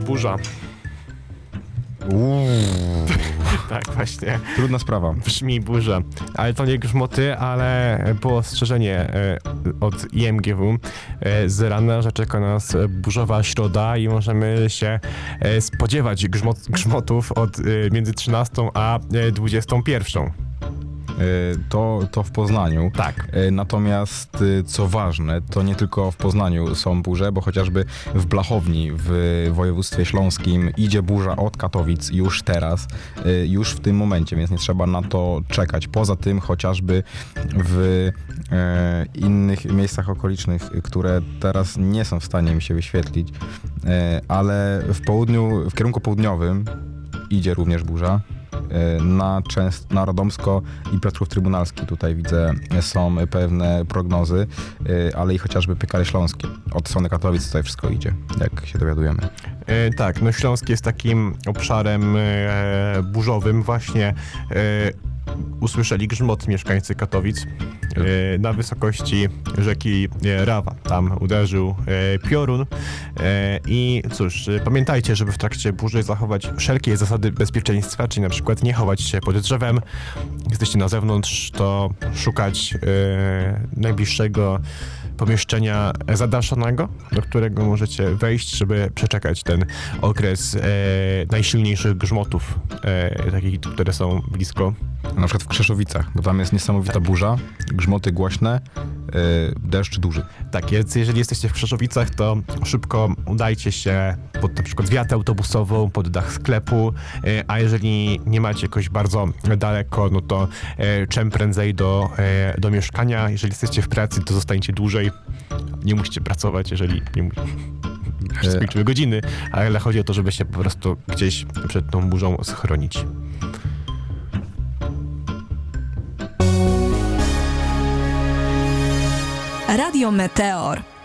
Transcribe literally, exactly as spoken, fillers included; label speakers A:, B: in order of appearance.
A: burza.
B: Uuu.
A: Tak, właśnie.
B: Trudna sprawa.
A: Brzmi burza. Ale to nie grzmoty, ale było ostrzeżenie e, od I M G W e, z rana, że czeka nas burzowa środa i możemy się e, spodziewać grzmot, grzmotów od e, między trzynastą a dwudziestą pierwszą.
B: To, to w Poznaniu.
A: Tak.
B: Natomiast co ważne, to nie tylko w Poznaniu są burze, bo chociażby w Blachowni w województwie śląskim idzie burza od Katowic już teraz, już w tym momencie, więc nie trzeba na to czekać. Poza tym chociażby w e, innych miejscach okolicznych, które teraz nie są w stanie mi się wyświetlić, e, ale w południu, w kierunku południowym idzie również burza. Na, Częst, na Radomsko i Piotrków Trybunalski tutaj widzę są pewne prognozy, ale i chociażby Piekary Śląskie. Od strony Katowic tutaj wszystko idzie, jak się dowiadujemy.
A: E, tak, no Śląsk jest takim obszarem e, burzowym. Właśnie e, usłyszeli grzmot mieszkańcy Katowic e, na wysokości rzeki Rawa. Tam uderzył e, piorun e, i cóż, e, pamiętajcie, żeby w trakcie burzy zachować wszelkie zasady bezpieczeństwa, czyli na przykład nie chować się pod drzewem. Jesteście na zewnątrz, to szukać e, najbliższego pomieszczenia zadaszonego, do którego możecie wejść, żeby przeczekać ten okres e, najsilniejszych grzmotów, e, takich, które są blisko.
B: Na przykład w Krzeszowicach, bo tam jest niesamowita tak. burza, grzmoty głośne, yy, deszcz duży.
A: Tak, więc jeżeli jesteście w Krzeszowicach, to szybko udajcie się pod na przykład wiatę autobusową, pod dach sklepu, yy, a jeżeli nie macie jakoś bardzo daleko, no to yy, czym prędzej do, yy, do mieszkania. Jeżeli jesteście w pracy, to zostańcie dłużej. Nie musicie pracować, jeżeli nie musicie. Skończyły godziny, ale chodzi o to, żeby się po prostu gdzieś przed tą burzą schronić.
C: Radio Meteor.